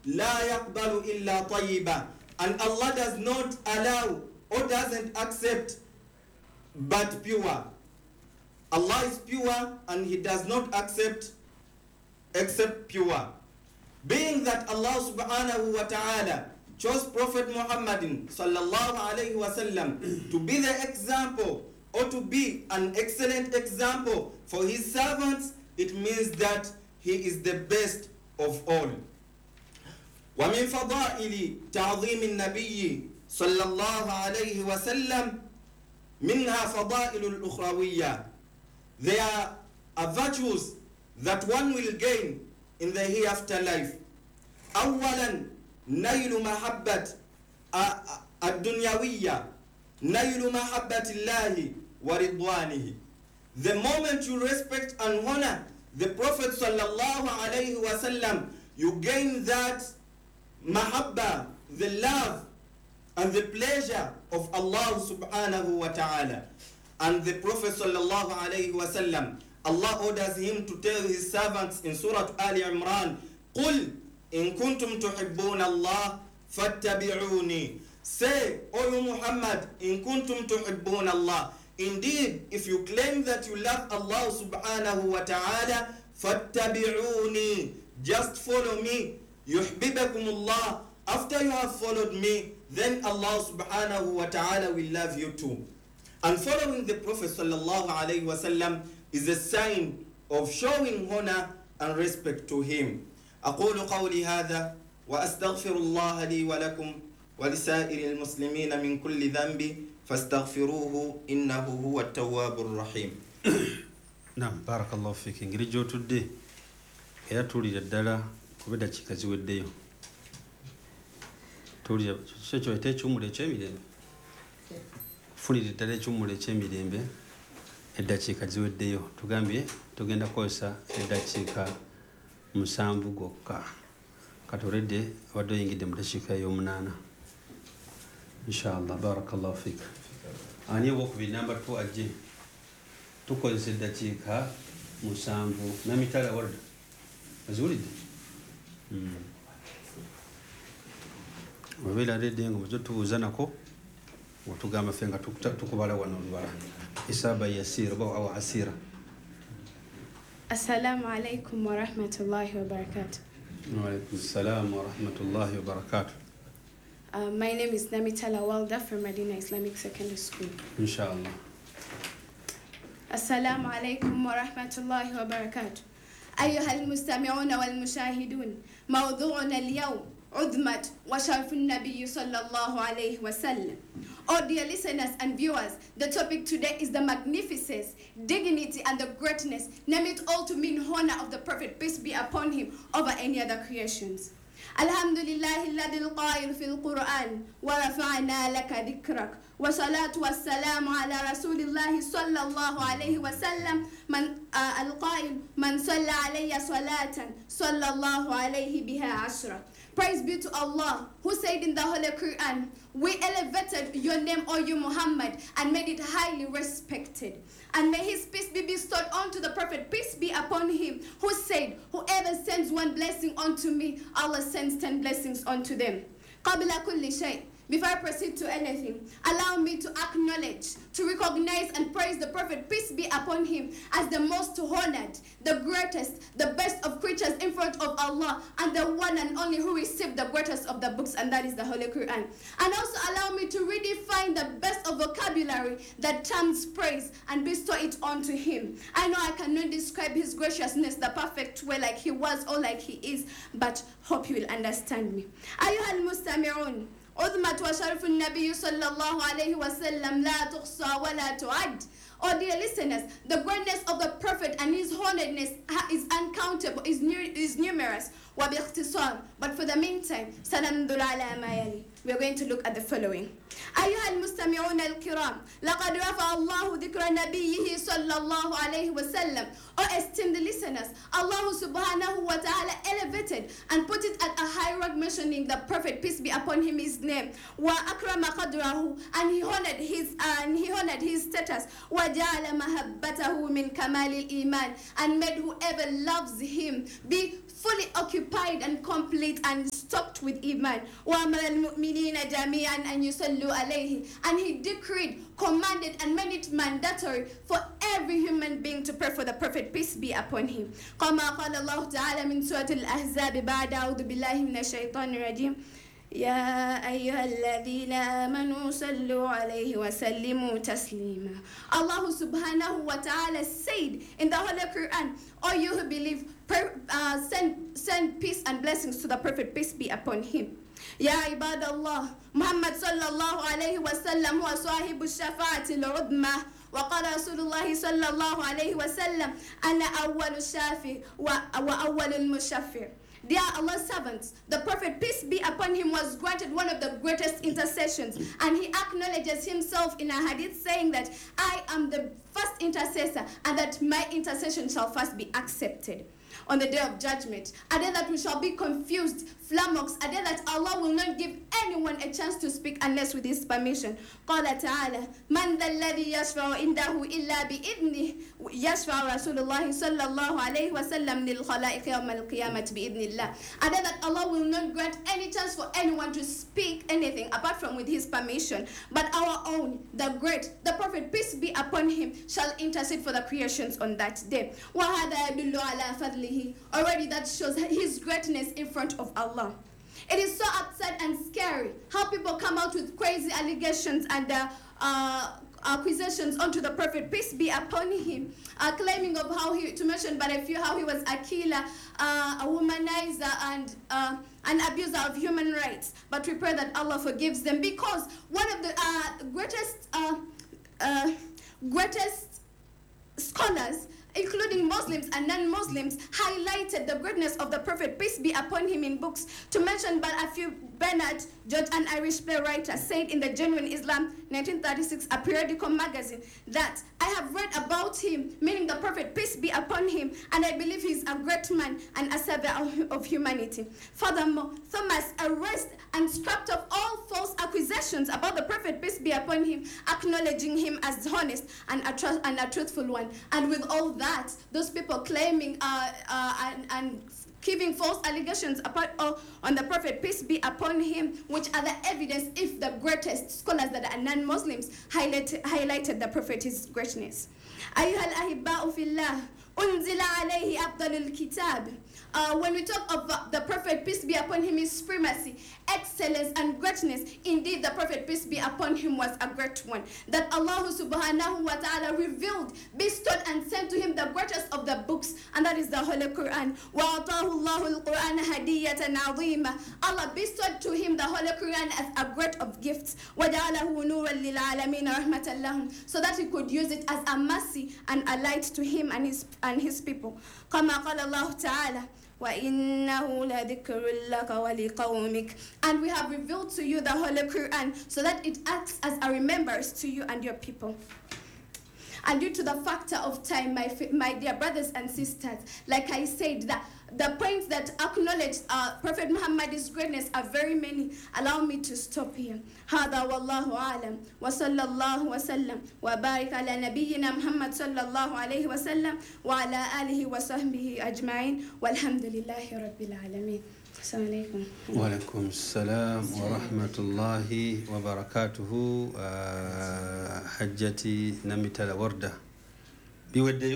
لا يقبل إلا طيبا. And Allah does not allow or doesn't accept but pure. Allah is pure and He does not accept except pure. Being that Allah subhanahu wa ta'ala chose Prophet Muhammadin sallallahu alayhi wa sallam to be the example or to be an excellent example for His servants, it means that He is the best of all. ومن فضائل تعظيم النبي صلى الله عليه وسلم منها فضائل الأخروية. There are virtues that one will gain in the hereafter life. أولا نيل محبة الدنيوية نيل محبة الله ورضوانه. The moment you respect and honor the Prophet sallallahu alayhi wa sallam, you gain that mahabba, the love and the pleasure of Allah subhanahu wa ta'ala. And the Prophet sallallahu alayhi wa sallam, Allah orders him to tell his servants in Surah Ali Imran, قُلْ إِن كُنْتُمْ تُحِبُّونَ اللَّهَ فَاتَّبِعُونِي. Say, O you Muhammad, إِن كُنْتُمْ تُحِبُّونَ اللَّهَ. Indeed, if you claim that you love Allah subhanahu wa ta'ala, فَاتَّبِعُونِي. Just follow me. يُحْبِبَكُمُ اللَّهِ. After you have followed me, then Allah subhanahu wa ta'ala will love you too. And following the Prophet sallallahu alayhi wa sallam is a sign of showing honor and respect to him. أقول قولي هذا وأستغفر الله لي ولكم ولسائر المسلمين من كل ذنب فاستغفروه إنه هو التواب الرحيم. نعم بارك الله فيك. ngiri jotudde era tulira ddala kubeda kikaziweddeyo. Tulira kyo eky'ekyumula eky'emirembe. Fulira ddala ekyumula eky'emirembe eddakiika ziweddeyo. Tugambye tugenda kukozesa eddakiika 7 gokka. Katoredde wadde oyingidde mu ddakiika ey'omunaana. Inshallah barakallahu fik. Ani wokubiri number 2 ajje. Tukozesa eddakiika 7 namitala warda. Azuulidde? Wabeera redde nga muzo tubuuza nako otugamba ffe nga tukubala wano olubala. Isaba yasira oba asira. Assalamu alaikum wa rahmatullahi wa barakatuh. Wa alaikum assalam wa rahmatullahi wa barakatuh. My name is Namitala Walda from Medina Islamic Secondary School. Inshallah. Assalamu alaikum wa rahmatullahi wa barakatuh. أيها المستمعون والمشاهدون موضوعنا اليوم عظمة وشرف النبي صلى الله عليه وسلم. Oh dear listeners and viewers, the topic today is the magnificence, dignity and the greatness, name it all to mean honor of the Prophet, peace be upon him, over any other creations. الحمد لله الذي القائل في القرآن ورفعنا لك ذكرك والصلاة والسلام على رسول الله صلى الله عليه وسلم من القائل من صلى علي صلاة صلى الله عليه بها عشرة. Praise be to Allah, who said in the Holy Quran, we elevated your name, O you Muhammad, and made it highly respected. And may his peace be bestowed unto the Prophet, peace be upon him, who said, whoever sends one blessing unto me, Allah sends 10 blessings unto them. قبل كل شيء. Before I proceed to anything, allow me to acknowledge, to recognize and praise the Prophet, peace be upon him, as the most honored, the greatest, the best of creatures in front of Allah, and the one and only who received the greatest of the books, and that is the Holy Quran. And also allow me to redefine the best of vocabulary that terms praise and bestow it onto him. I know I cannot describe his graciousness the perfect way like he was or like he is, but hope you will understand me. أيها المستمعون عظمة وشرف النبي صلى الله عليه وسلم لا تحصى ولا تعد. Oh dear listeners, the greatness of the Prophet and his honoredness is uncountable, is numerous. وباختصار, but for the meantime, سننظر على ما يلي. We are going to look at the following. أيها المستمعون الكرام لقد رفع الله ذكر نبيه صلى الله عليه وسلم. Oh esteemed listeners, Allah subhanahu wa ta'ala elevated and put it at a high rank mentioning the Prophet, peace be upon him, his name, wa akrama qadrahu, and he honored his status, wa ja'ala mahabbatahu min kamalil iman, and made whoever loves him be fully occupied and complete and stocked with iman. Wa amara al-mu'minina jami'an an yusallu alayhi, and he decreed, commanded, and made it mandatory for every human being to pray for the Prophet, peace be upon him. Kama qala Allah ta'ala min surah al-ahzab ba'da a'udhu billahi minash shaitanir rajim. يا أيها الذين آمنوا صلوا عليه وسلموا تسليما. Allah subhanahu wa ta'ala said in the Holy Quran, all you who believe, send peace and blessings to the Prophet, peace be upon him. يا عباد الله محمد صلى الله عليه وسلم هو صاحب الشفاعة العظمى. وقال رسول الله صلى الله عليه وسلم أنا أول الشافع وأول المشفع. They are Allah's servants. The Prophet, peace be upon him, was granted one of the greatest intercessions. And he acknowledges himself in a hadith saying that I am the first intercessor and that my intercession shall first be accepted on the day of judgment. A day that we shall be confused, flummoxed, a day that Allah will not give anyone a chance to speak unless with his permission. قال تعالى من ذا الذي يشفع عنده إلا بإذنه يشفع رسول الله صلى الله عليه وسلم للخلائق يوم القيامة بإذن الله. A day that Allah will not grant any chance for anyone to speak anything apart from with his permission, but our own, the great, the Prophet, peace be upon him, shall intercede for the creations on that day. وهذا يدل على فضله. Already that shows his greatness in front of Allah. It is so upset and scary how people come out with crazy allegations and accusations onto the Prophet, peace be upon him, claiming of how he, to mention but a few, how he was a killer, a womanizer, and an abuser of human rights. But we pray that Allah forgives them, because one of the greatest scholars, including Muslims and non-Muslims, highlighted the greatness of the Prophet, peace be upon him, in books. To mention but a few, Bernard George, an Irish playwright, said in the Genuine Islam, 1936, a periodical magazine, that I have read about him, meaning the Prophet, peace be upon him, and I believe he's a great man and a servant of humanity. Furthermore, Thomas erased and scrapped off all false accusations about the Prophet, peace be upon him, acknowledging him as honest and a truthful one. And with all that, those people claiming and giving false allegations on the Prophet, peace be upon him, which are the evidence if the greatest scholars that are non-Muslims highlighted the Prophet's greatness. أيها الأحباء في الله أنزل عليه أفضل الكتاب. When we talk of the Prophet, peace be upon him, his supremacy, excellence, and greatness, indeed the Prophet, peace be upon him, was a great one. That Allah subhanahu wa ta'ala revealed, bestowed, and sent to him the greatest of the books, and that is the Holy Quran. وَأَعْطَاهُ اللَّهُ الْقُرْآنَ هَدِيَّةً عَظِيمًا. Allah bestowed to him the Holy Quran as a great of gifts. وَجَعَلَهُ نُورًا لِلْعَالَمِينَ رَحْمَةً لَهُمْ, so that he could use it as a mercy and a light to him and his people. كما قال الله تعالى وَإِنَّهُ لَذِكْرٌ لَكَ وَلِقَوْمِكَ. And we have revealed to you the Holy Quran so that it acts as a remembrance to you and your people. And due to the factor of time, my dear brothers and sisters, like I said, the points that acknowledge Prophet Muhammad's greatness are very many. Allow me to stop here. هذا والله أعلم وصلى الله وسلم وبارك على نبينا محمد صلى الله عليه وسلم وعلى آله وصحبه أجمعين والحمد لله رب العالمين. السلام عليكم. وعليكم السلام ورحمة الله وبركاته. حجتي نمتلا وردة بيوديو.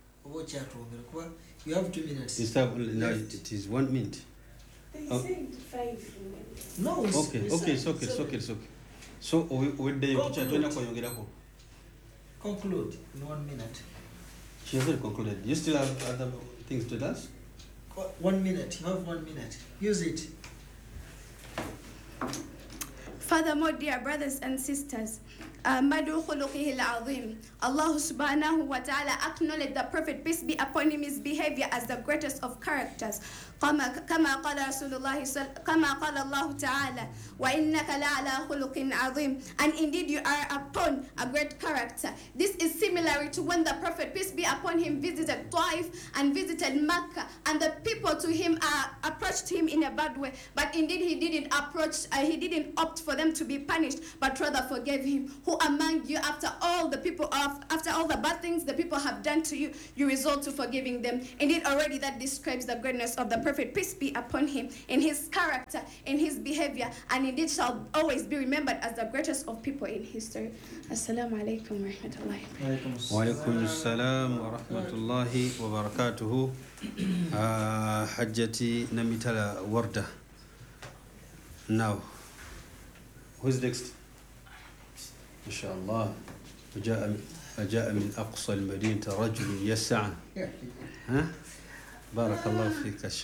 You have 2 minutes. No, it is 1 minute. They said 5 minutes. No, Okay, it's okay. So, with the conclude in 1 minute. She has already concluded. You still have other things to tell us? 1 minute. You have 1 minute. Use it. Furthermore, dear brothers and sisters, مدو خلقه العظيم. Allah subhanahu wa ta'ala acknowledged the Prophet, peace be upon him, his behavior as the greatest of characters. كما قال رسول الله كما قال الله تعالى وإنك لعلى خلق عظيم. And indeed you are upon a great character. This is similar to when the Prophet, peace be upon him, visited Taif and visited Mecca, and the people to him approached him in a bad way. But indeed he didn't opt for them to be punished, but rather forgave him. Who among you, after all the bad things the people have done to you, you resort to forgiving them? Indeed, already that describes the greatness of the Prophet, peace be upon him, in his character, in his behavior, and indeed shall always be remembered as the greatest of people in history. Assalamu alaikum wa rahmatullahi Wa alaikum assalam wa rahmatullahi wa barakatuhu. Hajjati Namitala Warda. Now, who's next? Inshallah. فجاء من أقصى المدينة رجل يسعى. بارك الله فيك.